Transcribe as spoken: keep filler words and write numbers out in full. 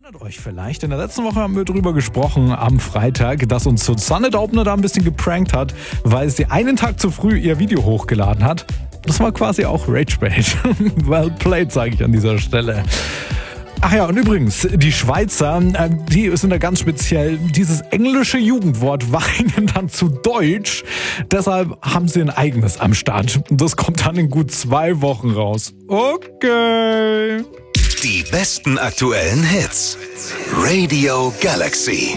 Erinnert euch vielleicht, in der letzten Woche haben wir drüber gesprochen, am Freitag, dass uns Susanne Daubner da ein bisschen geprankt hat, weil sie einen Tag zu früh ihr Video hochgeladen hat. Das war quasi auch Ragebait. Well played, sage ich an dieser Stelle. Ach ja, und übrigens, die Schweizer, die sind da ganz speziell. Dieses englische Jugendwort war ihnen dann zu deutsch. Deshalb haben sie ein eigenes am Start. Das kommt dann in gut zwei Wochen raus. Okay. Die besten aktuellen Hits. Radio Galaxy.